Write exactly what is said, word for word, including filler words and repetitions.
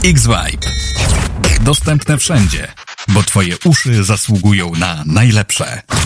X-Vibe. Dostępne wszędzie, bo twoje uszy zasługują na najlepsze.